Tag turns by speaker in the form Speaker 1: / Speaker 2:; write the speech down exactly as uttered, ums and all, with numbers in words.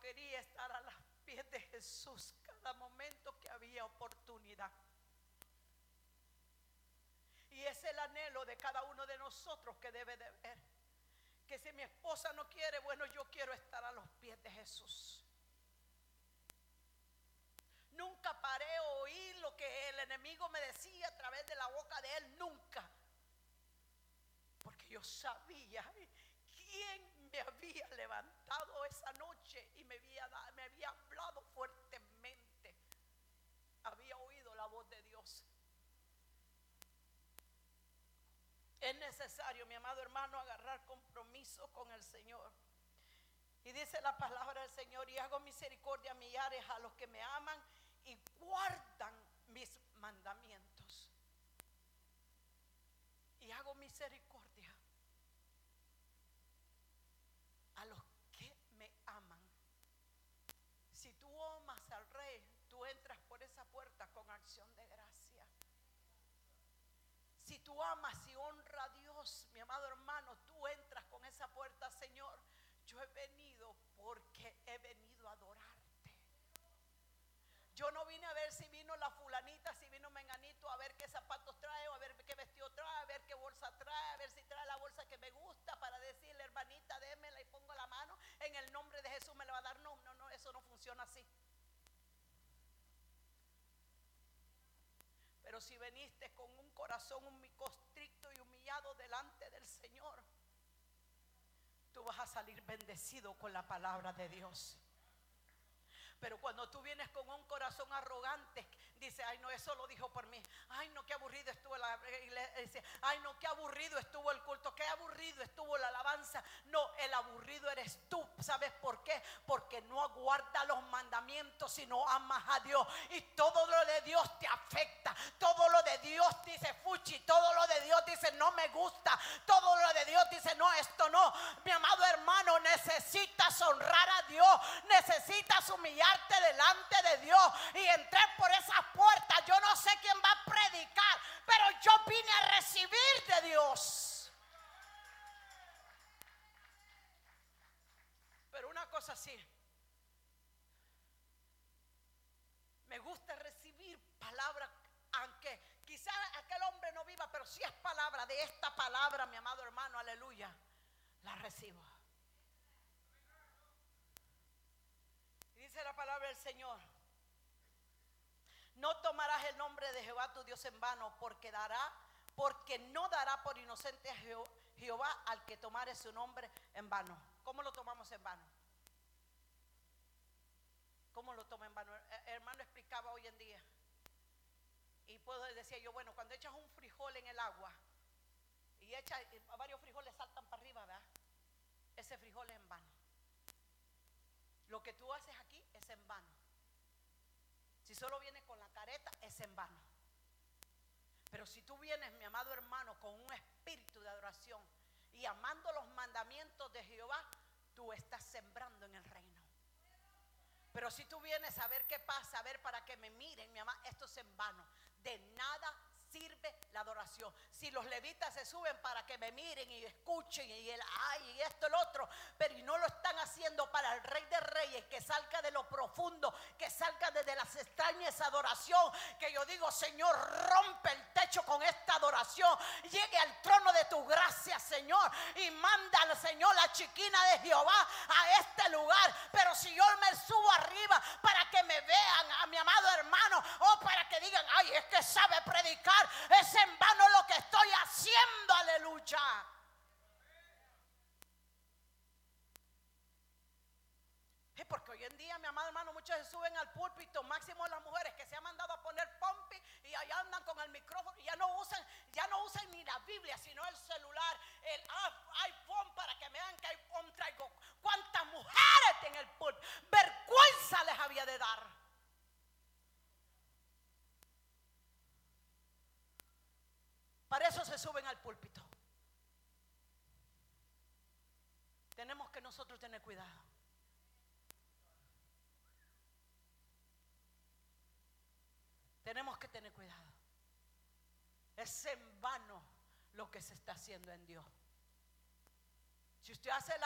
Speaker 1: quería estar a los pies de Jesús cada momento que había oportunidad. Y es el anhelo de cada uno de nosotros que debe de ver. Que si mi esposa no quiere, bueno, yo quiero estar a los pies de Jesús. Nunca paré a oír lo que el enemigo me decía a través de la boca de él, nunca. Porque yo sabía quién me había levantado esa noche y me había, me había hablado fuertemente. Había oído la voz de Dios. Es necesario, mi amado hermano, agarrar compromiso con el Señor. Y dice la palabra del Señor: y hago misericordia a millares a los que me aman y guardan mis mandamientos. Y hago misericordia a los que me aman. Si tú amas al Rey, tú entras por esa puerta con acción de gracia. Si tú amas y honras a Dios, mi amado hermano, tú entras con esa puerta: Señor, yo he venido porque he venido a adorarte. Yo no vine a ver si vino la fulanita, si vino menganito, a ver qué zapatos trae, o a ver qué vestido trae, a ver qué bolsa trae, a ver si trae la bolsa que me gusta para decirle: hermanita, démela y pongo la mano, en el nombre de Jesús me la va a dar. No, no, no, eso no funciona así. Pero si veniste con un corazón constricto y humillado delante del Señor, tú vas a salir bendecido con la palabra de Dios. Pero cuando tú vienes con un corazón arrogante, dice: ay no, eso lo dijo por mí. Ay no, qué aburrido estuvo la iglesia. Dice: ay no, qué aburrido estuvo el culto, qué aburrido estuvo la alabanza. No, el aburrido eres tú. ¿Sabes por qué? Porque no aguardas los mandamientos, sino amas a Dios. Y todo lo de Dios te afecta. Todo lo de Dios dice fuchi. Todo lo de Dios dice no me gusta. Todo lo de Dios dice no, esto no. Mi amado hermano, necesitas honrar a Dios. Necesitas humillar delante de Dios y entré por esas puertas. Yo no sé quién va a predicar, pero yo vine a recibir de Dios. Pero una cosa sí, me gusta recibir palabra, aunque quizás aquel hombre no viva, pero si es palabra, de esta palabra, mi amado hermano, aleluya, la recibo. Dice la palabra del Señor: no tomarás el nombre de Jehová tu Dios en vano, porque dará, porque no dará por inocente a Jehová al que tomare su nombre en vano. ¿Cómo lo tomamos en vano? ¿Cómo lo toma en vano? El hermano explicaba hoy en día. Y puedo decir yo, bueno, cuando echas un frijol en el agua y echas, varios frijoles saltan para arriba, ¿verdad? Ese frijol es en vano. Lo que tú haces aquí es en vano. Si solo vienes con la careta, es en vano. Pero si tú vienes, mi amado hermano, con un espíritu de adoración y amando los mandamientos de Jehová, tú estás sembrando en el reino. Pero si tú vienes a ver qué pasa, a ver para que me miren, mi amado, esto es en vano. De nada sirve la adoración. Si los levitas se suben para que me miren y escuchen y el ay y esto el otro, pero y no lo están haciendo para el Rey de Reyes, que salga de lo profundo, que salga desde las extrañas esa adoración, que yo digo: Señor, rompe el techo con esta adoración, llegue al trono de tu gracia, Señor, y manda al Señor la chiquina de Jehová a este lugar. Pero si yo me subo arriba para que me vean, a mi amado hermano, o para que digan: ay, es que sabe predicar, es en vano lo que estoy haciendo, aleluya. Es porque hoy en día, mi amado hermano, muchos se suben al púlpito, máximo las mujeres que se han mandado a poner pompi y allá andan con el micrófono y ya no usan, ya no usan ni la Biblia, sino el celular, el iPhone, para que vean que iPhone traigo. ¿Cuántas mujeres en el púlpito? Vergüenza les había de dar. Para eso se suben al púlpito. Tenemos que nosotros tener cuidado. Tenemos que tener cuidado. Es en vano lo que se está haciendo en Dios. Si usted hace la